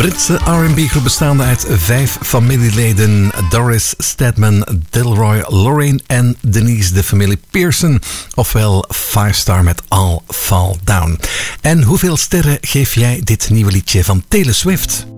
Britse R&B-groep bestaande uit 5 familieleden. Doris, Stedman, Delroy, Lorraine en Denise, de familie Pearson. Ofwel 5-star met All Fall Down. En hoeveel sterren geef jij dit nieuwe liedje van Taylor Swift?